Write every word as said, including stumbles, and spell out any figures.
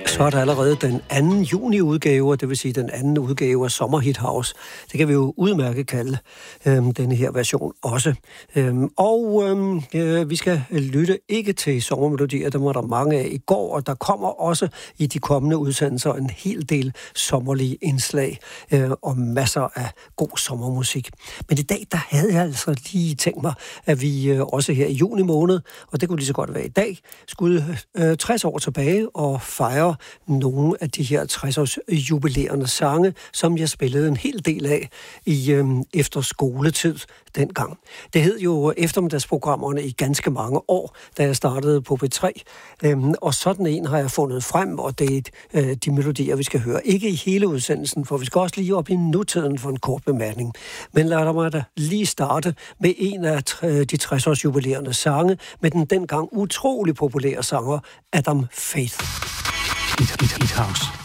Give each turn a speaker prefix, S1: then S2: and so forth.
S1: Så er der allerede den anden juni-udgave, det vil sige den anden udgave af Sommerhit House. Det kan vi jo udmærket kalde øhm, denne her version også. Øhm, og øhm, øh, vi skal lytte ikke til sommermelodier, der var der mange af i går, og der kommer også i de kommende udsendelser en hel del sommerlige indslag øh, og masser af god sommermusik. Men i dag, der havde jeg altså lige tænkt mig, at vi øh, også her i juni måned, og det kunne lige så godt være i dag, skulle øh, tres år tilbage og fejre nogle af de her tres-års jubilerende sange, som jeg spillede en hel del af i øh, efter skoletid dengang. Det hed jo eftermiddagsprogrammerne i ganske mange år, da jeg startede på P tre, øhm, og sådan en har jeg fundet frem, og det er øh, de melodier, vi skal høre. Ikke i hele udsendelsen, for vi skal også lige op i nutiden for en kort bemærkning. Men lad mig da lige starte med en af de tres-års jubilerende sange, med den dengang utrolig populære sanger Adam Faith.
S2: Hit, hit, hit house.